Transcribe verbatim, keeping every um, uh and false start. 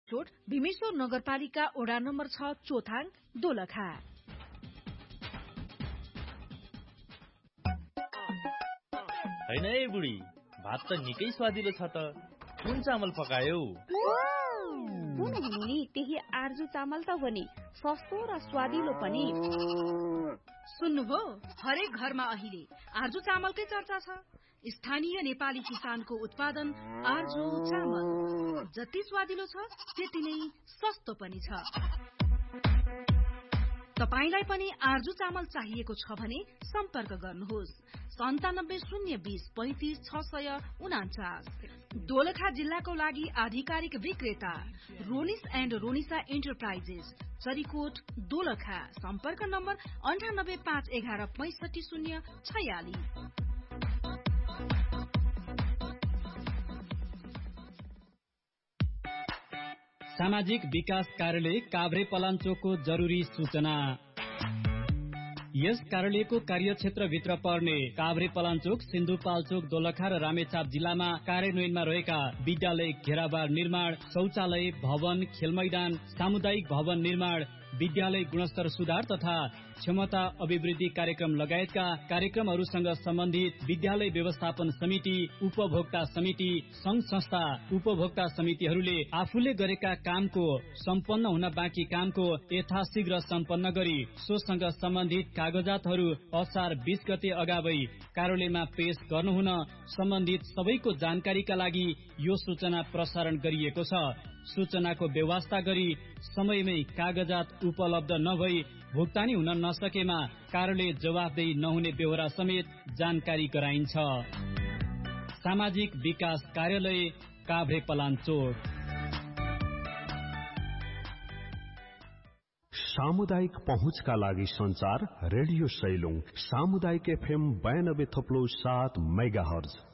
चोट भीमेश्वर नगरपालिका ओडा नम्बर छ चोथाङ दोलखा। हैन है बुढी, भात त निकै स्वादिलो छ त। कुन चामल पकायौ? कुन हुनु नि, त्यही आर्जु चामल त हो नि, सस्तो र स्वादिलो पनि। सुन्नुभयो, हरेक घरमा अहिले आर्जु चामलकै चर्चा छ। स्थानीय नेपाली किसानको उत्पादन आर्जु चामल जति स्वादिलो छ त्यति नै सस्तो पनि छ। तपाईलाई पनि आर्जु चामल चाहिएको छ भने सम्पर्क गर्नुहोस् सन्तानब्बे शून्य बीस पैंतिस छ सय उनाचास। दोलखा जिल्लाको लागि आधिकारिक विक्रेता रोनिस एण्ड रोनिसा एन्टरप्राइजेस, चरीकोट दोलखा। सम्पर्क नम्बर अन्ठानब्बे पाँच एघार पैंसठी शून्य छयालिस। सामाजिक विकास कार्यालय काभ्रे पलाञ्चोकको जरुरी सूचना। यस कार्यालयको कार्यक्षेत्रभित्र पर्ने काभ्रे पलाञ्चोक, सिन्धुपाल्चोक, दोलखा र रामेछाप जिल्लामा कार्यान्वयनमा रहेका विद्यालय घेराबार निर्माण, शौचालय भवन, खेल मैदान, सामुदायिक भवन निर्माण, विद्यालय गुणस्तर सुधार तथा क्षमता अभिवृद्धि कार्यक्रम लगायतका कार्यक्रमहरूसँग सम्बन्धित विद्यालय व्यवस्थापन समिति, उपभोक्ता समिति, संघ संस्था, उपभोक्ता समितिहरूले आफूले गरेका कामको सम्पन्न हुन बाँकी कामको यथाशीघ्र सम्पन्न गरी सोसँग सम्बन्धित कागजातहरू असार बीस गते अगावै कार्यालयमा पेश गर्नुहुन सम्बन्धित सबैको जानकारीका लागि यो सूचना प्रसारण गरिएको छ। सूचनाको व्यवस्था गरी समयमै कागजात उपलब्ध नभई भुक्तानी हुन नसकेमा कार्यालय जवाफदेही नहुने बेहोरा समेत जानकारी गराइन्छ। सामाजिक विकास कार्यालय काभ्रे पलाञ्चोक। सामुदायिक पहुँचका लागि संचार रेडियो सैलुङ सामुदायिक एफएम बयानब्बे थप्लो सात मेगा हर्ज